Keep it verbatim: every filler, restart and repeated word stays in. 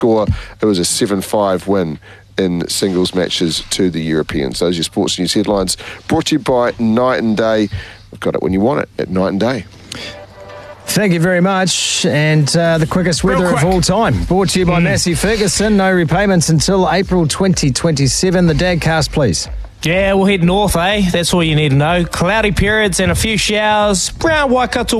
score. It was a seven five win in singles matches to the Europeans. Those are your sports news headlines, brought to you by Night and Day. We've got it when you want it at Night and Day. Thank you very much. And uh, the quickest weather quick. of all time, brought to you by mm. Massey Ferguson. No repayments until April twenty twenty-seven. The Dadcast, please. Yeah, we'll head north, eh? That's all you need to know. Cloudy periods and a few showers around Waikato